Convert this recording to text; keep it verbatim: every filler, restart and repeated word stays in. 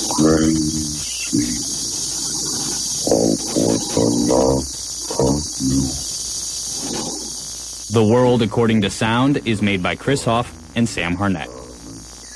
crazy, all for the love of you. The World According to Sound is made by Chris Hoff and Sam Harnett.